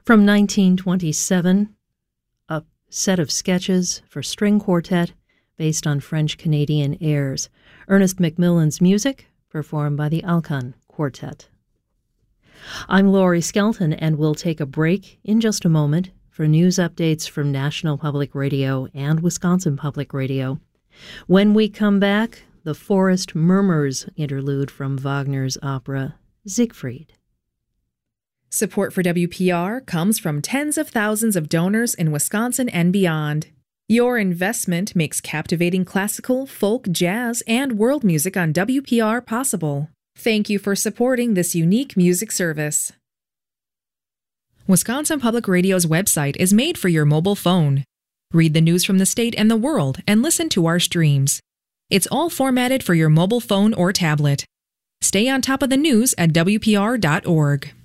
From 1927, a set of sketches for string quartet based on French-Canadian airs. Ernest Macmillan's music, performed by the Alcan Quartet. I'm Laurie Skelton, and we'll take a break in just a moment for news updates from National Public Radio and Wisconsin Public Radio. When we come back, the Forest Murmurs interlude from Wagner's opera Siegfried. Support for WPR comes from tens of thousands of donors in Wisconsin and beyond. Your investment makes captivating classical, folk, jazz, and world music on WPR possible. Thank you for supporting this unique music service. Wisconsin Public Radio's website is made for your mobile phone. Read the news from the state and the world and listen to our streams. It's all formatted for your mobile phone or tablet. Stay on top of the news at WPR.org.